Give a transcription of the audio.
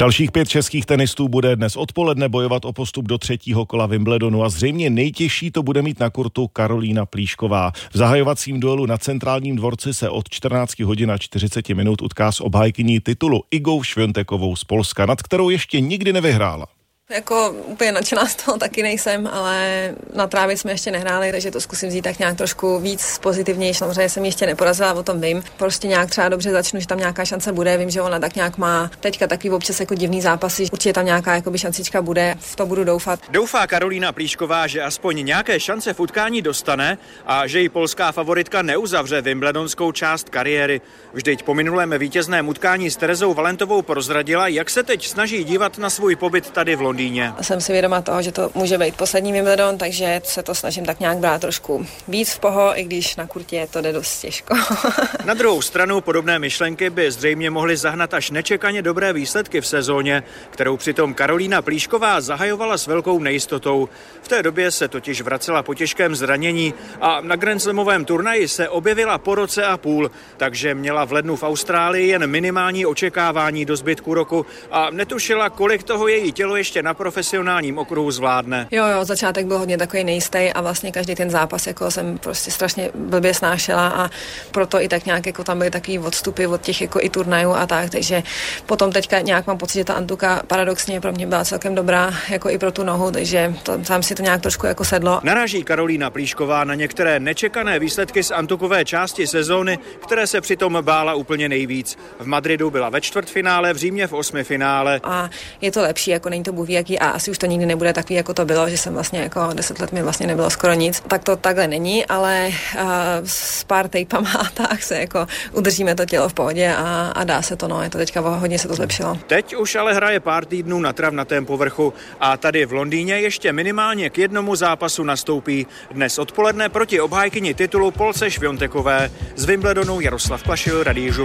Dalších 5 českých tenistů bude dnes odpoledne bojovat o postup do 3. kola Wimbledonu a zřejmě nejtěžší to bude mít na kurtu Karolína Plíšková. V zahajovacím duelu na Centrálním dvorci se od 14 hodin a 40 minut utká s obhájkyní titulu Igou Świątekovou z Polska, nad kterou ještě nikdy nevyhrála. Jako úplně nadšená z toho taky nejsem, ale na trávě jsme ještě nehráli, takže to zkusím vzít tak nějak trošku víc pozitivnější. Samozřejmě jsem ještě neporazila, o tom vím. Prostě nějak třeba dobře začnu, že tam nějaká šance bude. Vím, že ona tak nějak má teďka takový občas jako divný zápasy. Určitě tam nějaká jakoby šancička bude, v to budu doufat. Doufá Karolína Plíšková, že aspoň nějaké šance v utkání dostane a že jí polská favoritka neuzavře wimbledonskou část kariéry. Vždyť po minulém vítězném utkání s Terezou Valentovou prozradila, jak se teď snaží dívat na svůj pobyt tady v Londýně. Jsem si vědoma toho, že to může být poslední Wimbledon, takže se to snažím tak nějak brát trošku víc v poho, i když na kurtě to jde dost těžko. Na druhou stranu podobné myšlenky by zřejmě mohly zahnat až nečekaně dobré výsledky v sezóně, kterou přitom Karolína Plíšková zahajovala s velkou nejistotou. V té době se totiž vracela po těžkém zranění a na grandslamovém turnaji se objevila po roce a půl, takže měla v lednu v Austrálii jen minimální očekávání do zbytku roku a netušila, kolik toho její tělo ještě na profesionálním okruhu zvládne. Jo, začátek byl hodně takový nejistý a vlastně každý ten zápas jako jsem prostě strašně blbě snášela a proto i tak nějak jako tam byly takový odstupy od těch jako i turnajů a tak, takže potom teďka nějak mám pocit, že ta Antuka paradoxně pro mě byla celkem dobrá jako i pro tu nohu, takže tam si to nějak trošku jako sedlo. Naráží Karolína Plíšková na některé nečekané výsledky z Antukové části sezóny, které se přitom bála úplně nejvíc. V Madridu byla ve čtvrtfinále, v Římě v 8. finále. A je to lepší, jako není to bůh ví jaký a asi už to nikdy nebude takový, jako to bylo, že jsem vlastně jako 10 let mi vlastně nebylo skoro nic. Tak to takhle není, ale s pár tejpama a tak se jako udržíme to tělo v pohodě a dá se to, no, je to teďka hodně se to zlepšilo. Teď už ale hraje pár týdnů na travnatém povrchu a tady v Londýně ještě minimálně k jednomu zápasu nastoupí. Dnes odpoledne proti obhájkyni titulu Polce Świątekové. Z Wimbledonu Jaroslav Klašil, Radio